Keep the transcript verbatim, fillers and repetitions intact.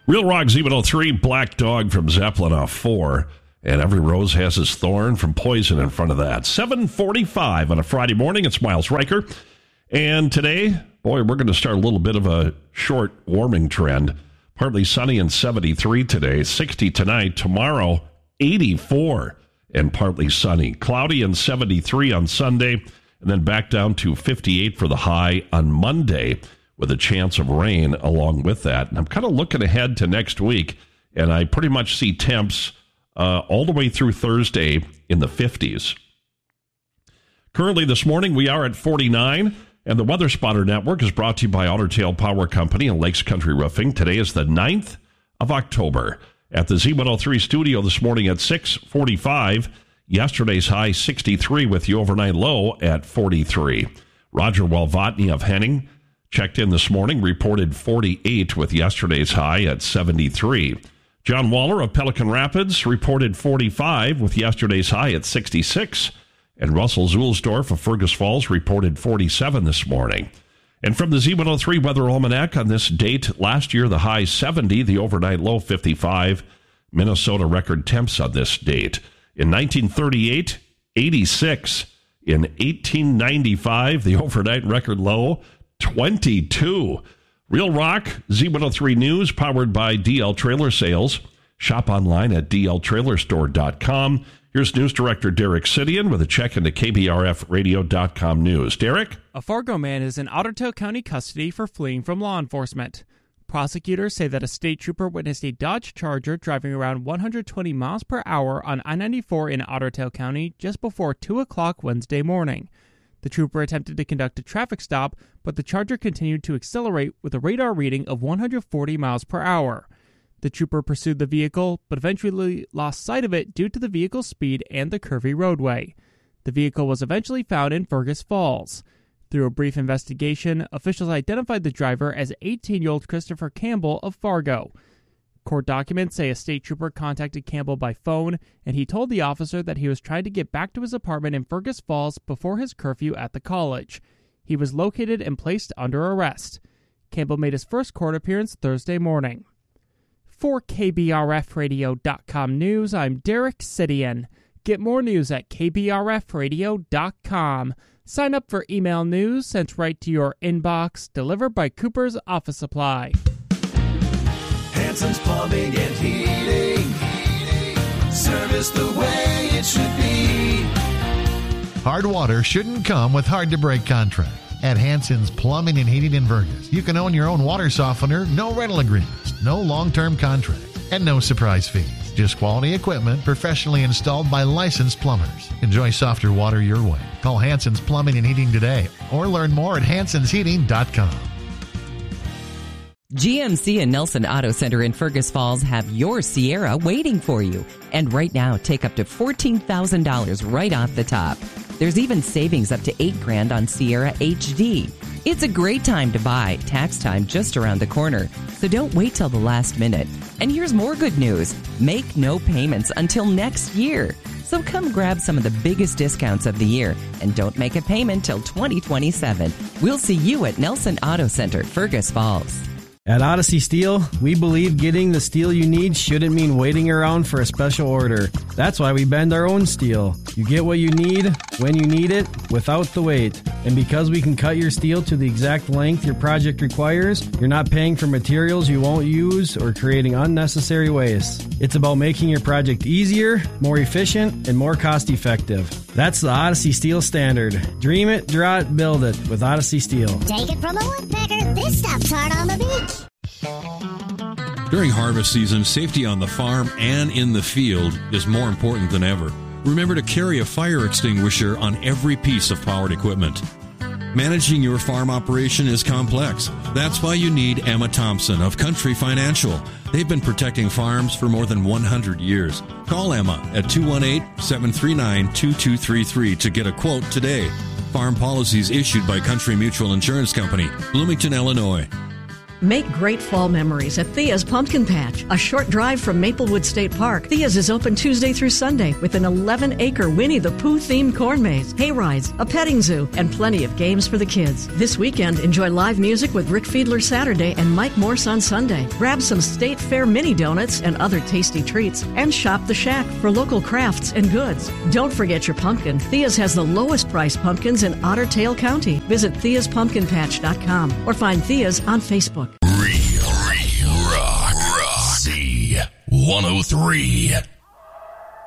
Real Rock Z one oh three, Black Dog from Zeppelin off four. And Every Rose Has Its Thorn from Poison in front of that. seven forty-five on a Friday morning. It's Miles Riker. And today, boy, we're going to start a little bit of a short warming trend. Partly sunny and seventy-three today. sixty tonight. Tomorrow, eighty-four and partly sunny. Cloudy and seventy-three on Sunday. And then back down to fifty-eight for the high on Monday, with a chance of rain along with that. And I'm kind of looking ahead to next week, and I pretty much see temps uh, all the way through Thursday in the fifties. Currently this morning, we are at forty-nine, and the Weather Spotter Network is brought to you by Otter Tail Power Company and Lakes Country Roofing. Today is the ninth of October. At the Z one oh three studio this morning at six forty-five, yesterday's high sixty-three with the overnight low at forty-three. Roger Walvatny of Henning checked in this morning, reported forty-eight with yesterday's high at seventy-three. John Waller of Pelican Rapids reported forty-five with yesterday's high at sixty-six. And Russell Zulsdorf of Fergus Falls reported forty-seven this morning. And from the Z one oh three Weather Almanac on this date, last year the high seventy, the overnight low fifty-five. Minnesota record temps on this date. In nineteen thirty-eight, eighty-six. In eighteen ninety-five, the overnight record low, twenty-two. Real Rock, Z one oh three News, powered by D L Trailer Sales. Shop online at d l trailer store dot com. Here's News Director Derek Sidian with a check into K B R F radio dot com news. Derek? A Fargo man is in Otter Tail County custody for fleeing from law enforcement. Prosecutors say that a state trooper witnessed a Dodge Charger driving around one hundred twenty miles per hour on I ninety-four in Otter Tail County just before two o'clock Wednesday morning. The trooper attempted to conduct a traffic stop, but the Charger continued to accelerate with a radar reading of one hundred forty miles per hour. The trooper pursued the vehicle, but eventually lost sight of it due to the vehicle's speed and the curvy roadway. The vehicle was eventually found in Fergus Falls. Through a brief investigation, officials identified the driver as eighteen-year-old Christopher Campbell of Fargo. Court documents say a state trooper contacted Campbell by phone, and he told the officer that he was trying to get back to his apartment in Fergus Falls before his curfew at the college. He was located and placed under arrest. Campbell made his first court appearance Thursday morning. For K B R F radio dot com news, I'm Derek Sidian. Get more news at k b r f radio dot com. Sign up for email news sent right to your inbox, delivered by Cooper's Office Supply. Hanson's Plumbing and Heating. Heating. Service the way it should be. Hard water shouldn't come with hard-to-break contracts. At Hanson's Plumbing and Heating in Fergus, you can own your own water softener, no rental agreements, no long-term contract, and no surprise fees. Just quality equipment professionally installed by licensed plumbers. Enjoy softer water your way. Call Hanson's Plumbing and Heating today or learn more at hansons heating dot com. G M C and Nelson Auto Center in Fergus Falls have your Sierra waiting for you. And right now, take up to fourteen thousand dollars right off the top. There's even savings up to eight grand on Sierra H D. It's a great time to buy. Tax time just around the corner. So don't wait till the last minute. And here's more good news. Make no payments until next year. So come grab some of the biggest discounts of the year and don't make a payment till twenty twenty-seven. We'll see you at Nelson Auto Center, Fergus Falls. At Odyssey Steel, we believe getting the steel you need shouldn't mean waiting around for a special order. That's why we bend our own steel. You get what you need, when you need it, without the wait. And because we can cut your steel to the exact length your project requires, you're not paying for materials you won't use or creating unnecessary waste. It's about making your project easier, more efficient, and more cost-effective. That's the Odyssey Steel standard. Dream it, draw it, build it with Odyssey Steel. Take it from a woodpecker, this stuff's hard on the beach. During harvest season, safety on the farm and in the field is more important than ever. Remember to carry a fire extinguisher on every piece of powered equipment. Managing your farm operation is complex. That's why you need Emma Thompson of Country Financial. They've been protecting farms for more than one hundred years. Call Emma at two one eight, seven three nine, two two three three to get a quote today. Farm policies issued by Country Mutual Insurance Company, Bloomington, Illinois. Make great fall memories at Thea's Pumpkin Patch, a short drive from Maplewood State Park. Thea's is open Tuesday through Sunday with an eleven-acre Winnie the Pooh-themed corn maze, hay rides, a petting zoo, and plenty of games for the kids. This weekend, enjoy live music with Rick Fiedler Saturday and Mike Morse on Sunday. Grab some State Fair mini donuts and other tasty treats, and shop the Shack for local crafts and goods. Don't forget your pumpkin. Thea's has the lowest priced pumpkins in Otter Tail County. Visit theas pumpkin patch dot com or find Thea's on Facebook. Real, real rock, rock. C one oh three.